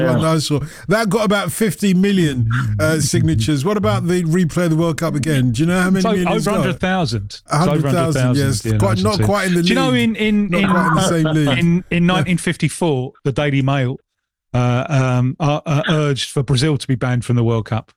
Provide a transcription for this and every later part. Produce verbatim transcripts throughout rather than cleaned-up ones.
one I saw. That got about fifty million uh, signatures. What about the replay of the World Cup again? Do you know how many? So million over one hundred thousand. one hundred thousand, yes. Quite, not quite in the league. Do you know in in not in, quite in the same league. in, in nineteen fifty-four, the Daily Mail uh, um, uh, uh, urged for Brazil to be banned from the World Cup.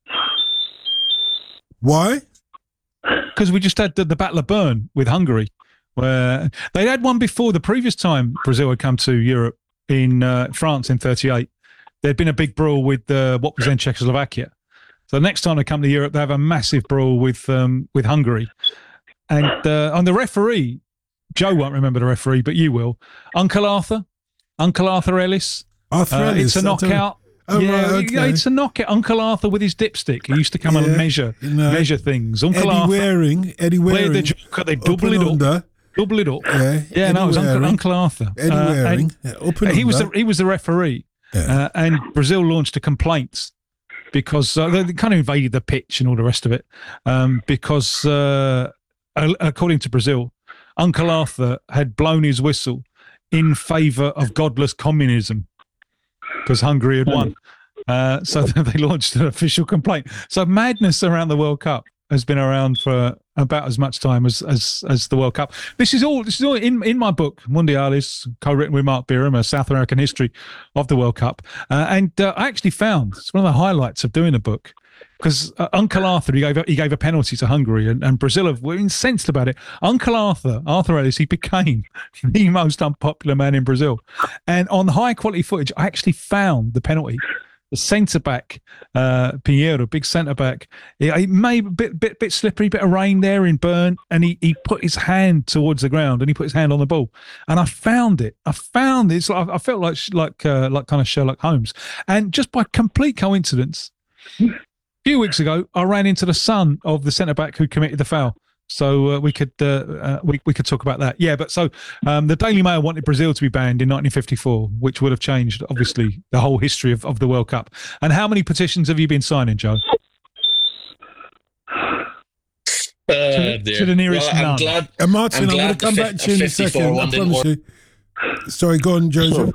Why? Because we just had the, the Battle of Bern with Hungary, where they had one before the previous time Brazil had come to Europe in uh, France in thirty-eight. There'd been a big brawl with uh, what was then Czechoslovakia. So the next time they come to Europe, they have a massive brawl with um, with Hungary. And uh, on the referee, Joe won't remember the referee, but you will. Uncle Arthur, Uncle Arthur Ellis. Arthur uh, Ellis. It's a knockout. Oh, yeah, right, okay. It's a knockout. Uncle Arthur with his dipstick. He used to come yeah, and measure no. measure things. Uncle Eddie Arthur. Waring. Eddie Waring. The joker, they double it under. up. Double it up. Yeah, yeah Eddie no, it was Uncle, Uncle Arthur. Eddie uh, Waring. Yeah, up and he under. was the he was the referee, yeah. uh, and Brazil launched a complaint because uh, they kind of invaded the pitch and all the rest of it. Um, because uh, according to Brazil, Uncle Arthur had blown his whistle in favour of godless communism because Hungary had won. Uh, so they launched an official complaint. So madness around the World Cup has been around for about as much time as as, as the World Cup. This is all. This is all in, in my book, Mundialis, co-written with Mark Birham, a South American history of the World Cup. Uh, and uh, I actually found it's one of the highlights of doing the book because uh, Uncle Arthur he gave a, he gave a penalty to Hungary, and, and Brazil were incensed about it. Uncle Arthur, Arthur Ellis, he became the most unpopular man in Brazil. And on high quality footage, I actually found the penalty. The centre back, uh, Pinheiro, big centre back. He, he made a bit, bit, bit slippery, bit of rain there in Bern, and he, he put his hand towards the ground and he put his hand on the ball. And I found it. I found it. It's like, I felt like like uh, like kind of Sherlock Holmes. And just by complete coincidence, a few weeks ago, I ran into the son of the centre back who committed the foul. So uh, we could uh, uh, we we could talk about that. Yeah, but so um, the Daily Mail wanted Brazil to be banned in nineteen fifty-four, which would have changed, obviously, the whole history of, of the World Cup. And how many petitions have you been signing, Joe? Uh, to, to the nearest well, I'm none. glad, uh, Martin, I'm, I'm going to come back to you in a second. I promise you. Sorry, go on, Joseph.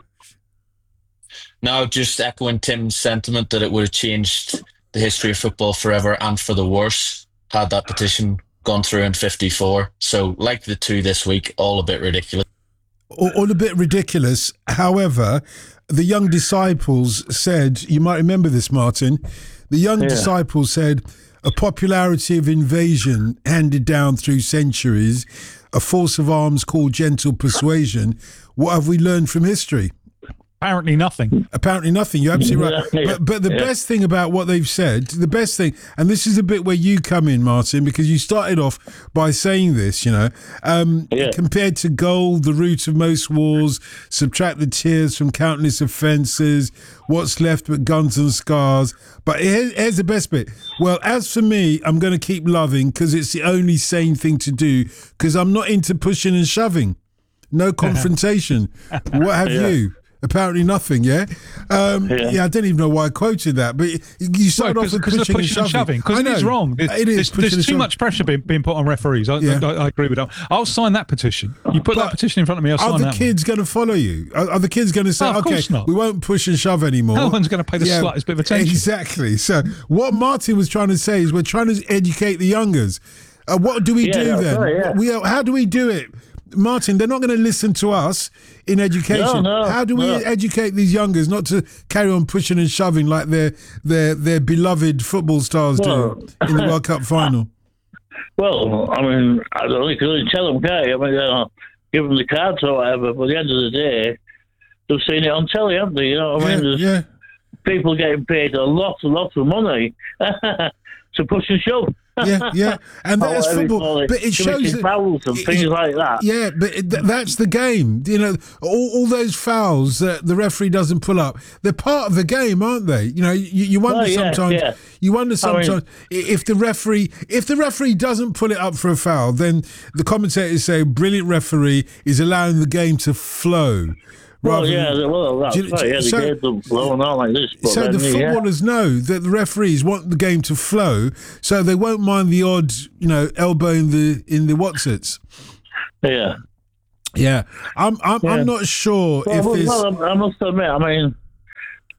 Now, just echoing Tim's sentiment that it would have changed the history of football forever and for the worse had that petition gone through in fifty-four. So, like the two this week, all a bit ridiculous. All, all a bit ridiculous. However, the young disciples said, you might remember this, Martin, the young yeah. disciples said, a popularity of invasion handed down through centuries, a force of arms called gentle persuasion. What have we learned from history? Apparently nothing. Apparently nothing. You're absolutely right. Yeah, yeah, but, but the yeah. best thing about what they've said, the best thing, and this is the bit where you come in, Martin, because you started off by saying this, you know, um, yeah. compared to gold, the root of most wars, subtract the tears from countless offences, what's left but guns and scars. But here, here's the best bit. Well, as for me, I'm going to keep loving because it's the only sane thing to do because I'm not into pushing and shoving. No confrontation. What have yeah. you? Apparently nothing, yeah? Um, yeah? Yeah, I don't even know why I quoted that, but you started well, off with pushing, pushing, pushing and shoving. Because it is wrong. There's, it is. There's, there's too much pressure being, being put on referees. I, yeah. I, I agree with that. I'll sign that petition. You put but that petition in front of me, I'll sign that. Are the kids going to follow you? Are, are the kids going to say, oh, okay, we won't push and shove anymore? No one's going to pay the yeah, slightest bit of attention. Exactly. So what Martin was trying to say is we're trying to educate the youngers. Uh, what do we yeah, do then? Right, yeah. we, how do we do it? Martin, they're not going to listen to us in education. No, no, How do we no. educate these youngers not to carry on pushing and shoving like their their their beloved football stars well, do in the World Cup final? Well, I mean, I don't know, you can really tell them, okay? I mean, uh, give them the cards or whatever, but at the end of the day, they've seen it on telly, haven't they? You know what I yeah, mean? There's yeah. people getting paid a lot, a lot of money to push and shove. yeah, yeah, and that's football, it, but it shows that, fouls and it, things like that. Yeah, but it, that's the game. You know, all, all those fouls that the referee doesn't pull up, they're part of the game, aren't they? You know, you, you wonder oh, yeah, sometimes. Yeah. You wonder sometimes I mean, if the referee, if the referee doesn't pull it up for a foul, then the commentators say, "Brilliant referee is allowing the game to flow." Well, yeah, than, well, that's you, right. Yeah, so, the game doesn't flow and all like this. But so then, the footballers yeah. know that the referees want the game to flow, so they won't mind the odd, you know, elbow in the in the whatsits. Yeah, yeah. I'm I'm, yeah. I'm not sure well, if well, there's. Well, I must admit, I mean,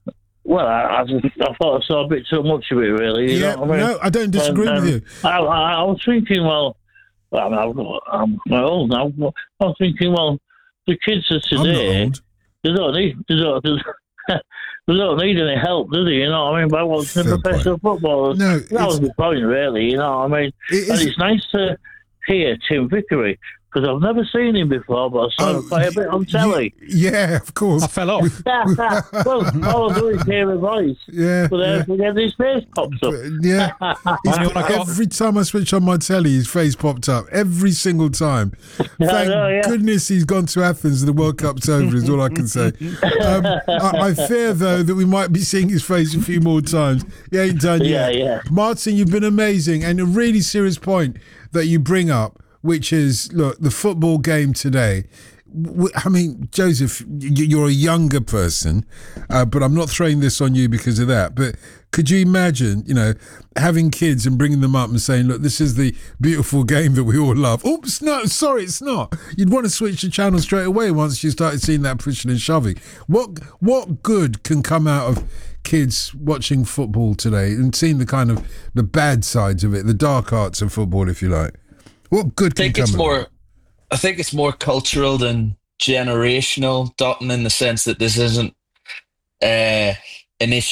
Well, I, I, just, I thought I saw a bit too much of it, really. You yeah, know what I mean? no, I don't disagree And, with um, you. I, I, I was thinking, well, well I'm, I'm, I'm old now. I was thinking, well, the kids of I'm not today, old. they don't need, they don't, they don't need any help, do they? You know what I mean? By watching Fair professional footballers. No, That was it's, the point, really. You know what I mean? it And is, it's nice to hear Tim Vickery, because I've never seen him before, but I saw Oh, him quite a bit on telly. you- yeah, of course. I fell off. Well, all I do is hear a voice, Yeah, but then yeah. his face pops up. Yeah, He's- Only one I got. every time I switch on my telly, his face popped up. Every single time. Thank know, yeah. goodness he's gone to Athens and the World Cup's over, is all I can say. Um, I, I fear, though, that we might be seeing his face a few more times. He ain't done Yeah, yet. yeah. Martin, you've been amazing. And a really serious point that you bring up, which is, look, the football game today. w- I mean, Joseph, y- you're a younger person, uh, but I'm not throwing this on you because of that. But could you imagine, you know, having kids and bringing them up and saying, look, this is the beautiful game that we all love. Oops, no, sorry, it's not. You'd want to switch the channel straight away once you started seeing that pushing and shoving. What, what good can come out of kids watching football today and seeing the kind of the bad sides of it, the dark arts of football, if you like? What good I can think come it's of more. it? I think it's more cultural than generational, Dotton, in the sense that this isn't uh, an issue